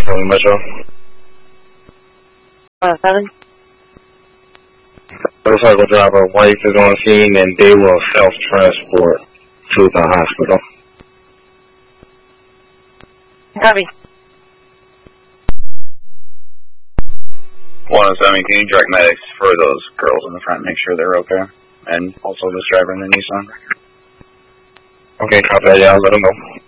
107 Metro. 107? Motorcycle driver, wife is on scene and they will self-transport to the hospital. Copy. 107, can you direct medics for those girls in the front, make sure they're okay? And also this driver in the Nissan. Okay, copy that, yeah, I'll let them know.